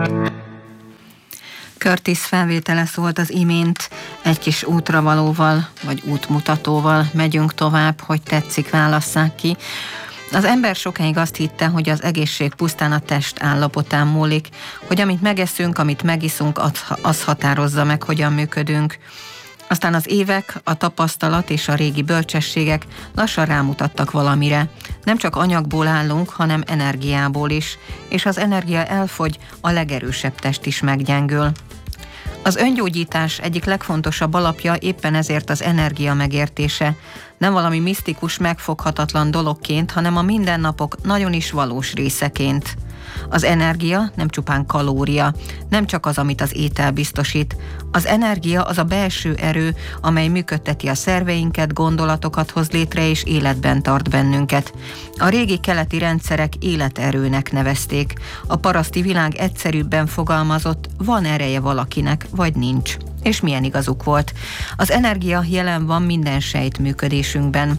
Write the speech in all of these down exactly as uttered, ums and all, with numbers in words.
Curtis felvétele szólt az imént, egy kis útravalóval, vagy útmutatóval megyünk tovább, hogy tetszik, válasszák ki. Az ember sokáig azt hitte, hogy az egészség pusztán a test állapotán múlik, hogy amit megeszünk, amit megiszunk, az határozza meg, hogyan működünk. Aztán az évek, a tapasztalat és a régi bölcsességek lassan rámutattak valamire. Nem csak anyagból állunk, hanem energiából is, és az energia elfogy, a legerősebb test is meggyengül. Az öngyógyítás egyik legfontosabb alapja éppen ezért az energia megértése. Nem valami misztikus, megfoghatatlan dologként, hanem a mindennapok nagyon is valós részeként. Az energia nem csupán kalória, nem csak az, amit az étel biztosít. Az energia az a belső erő, amely működteti a szerveinket, gondolatokat hoz létre és életben tart bennünket. A régi keleti rendszerek életerőnek nevezték. A paraszti világ egyszerűbben fogalmazott, van ereje valakinek, vagy nincs. És milyen igazuk volt. Az energia jelen van minden sejt működésünkben.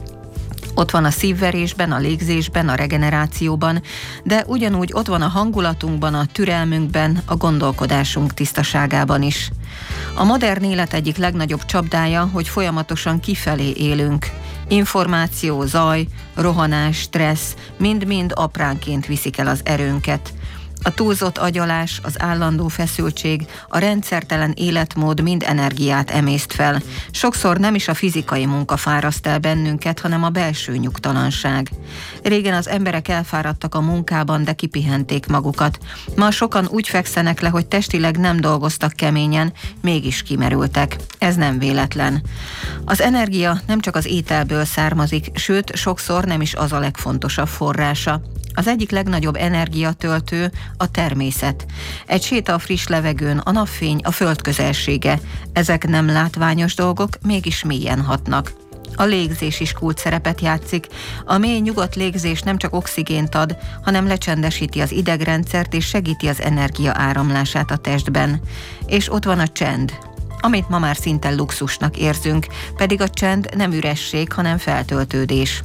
Ott van a szívverésben, a légzésben, a regenerációban, de ugyanúgy ott van a hangulatunkban, a türelmünkben, a gondolkodásunk tisztaságában is. A modern élet egyik legnagyobb csapdája, hogy folyamatosan kifelé élünk. Információ, zaj, rohanás, stressz, mind-mind apránként viszik el az erőnket. A túlzott agyalás, az állandó feszültség, a rendszertelen életmód mind energiát emészt fel. Sokszor nem is a fizikai munka fáraszt el bennünket, hanem a belső nyugtalanság. Régen az emberek elfáradtak a munkában, de kipihenték magukat. Ma sokan úgy fekszenek le, hogy testileg nem dolgoztak keményen, mégis kimerültek. Ez nem véletlen. Az energia nem csak az ételből származik, sőt, sokszor nem is az a legfontosabb forrása. Az egyik legnagyobb energiatöltő a természet. Egy séta a friss levegőn, a napfény, a föld közelsége. Ezek nem látványos dolgok, mégis mélyen hatnak. A légzés is kulcsszerepet játszik. A mély nyugodt légzés nem csak oxigént ad, hanem lecsendesíti az idegrendszert és segíti az energia áramlását a testben. És ott van a csend, amit ma már szinte luxusnak érzünk, pedig a csend nem üresség, hanem feltöltődés.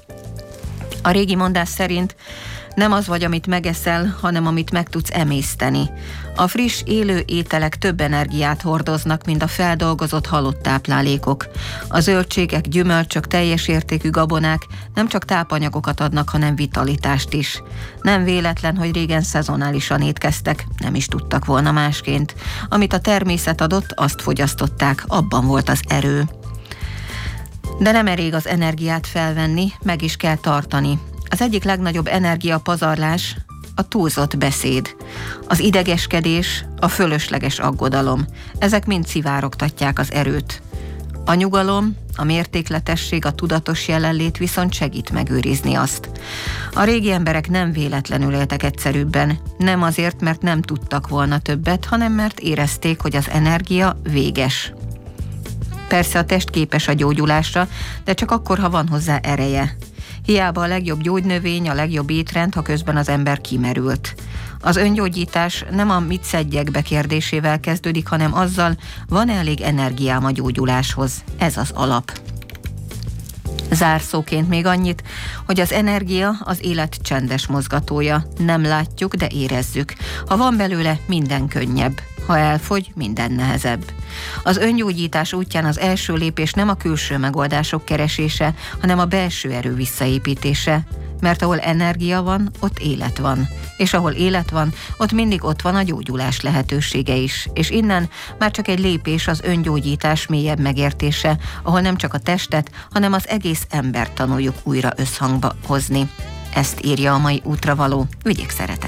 A régi mondás szerint nem az vagy, amit megeszel, hanem amit meg tudsz emészteni. A friss, élő ételek több energiát hordoznak, mint a feldolgozott halott táplálékok. A zöldségek, gyümölcsök, teljes értékű gabonák nem csak tápanyagokat adnak, hanem vitalitást is. Nem véletlen, hogy régen szezonálisan étkeztek, nem is tudtak volna másként. Amit a természet adott, azt fogyasztották, abban volt az erő. De nem elég az energiát felvenni, meg is kell tartani. Az egyik legnagyobb energiapazarlás a túlzott beszéd, az idegeskedés, a fölösleges aggodalom. Ezek mind szivárogtatják az erőt. A nyugalom, a mértékletesség, a tudatos jelenlét viszont segít megőrizni azt. A régi emberek nem véletlenül éltek egyszerűbben, nem azért, mert nem tudtak volna többet, hanem mert érezték, hogy az energia véges. Persze a test képes a gyógyulásra, de csak akkor, ha van hozzá ereje. Hiába a legjobb gyógynövény, a legjobb étrend, ha közben az ember kimerült. Az öngyógyítás nem a mit szedjek be kérdésével kezdődik, hanem azzal, van-e elég energiám a gyógyuláshoz. Ez az alap. Zárszóként még annyit, hogy az energia az élet csendes mozgatója. Nem látjuk, de érezzük. Ha van belőle, minden könnyebb. Ha elfogy, minden nehezebb. Az öngyógyítás útján az első lépés nem a külső megoldások keresése, hanem a belső erő visszaépítése. Mert ahol energia van, ott élet van. És ahol élet van, ott mindig ott van a gyógyulás lehetősége is. És innen már csak egy lépés az öngyógyítás mélyebb megértése, ahol nem csak a testet, hanem az egész embert tanuljuk újra összhangba hozni. Ezt írja a mai útravaló. Vigyék szeretettel!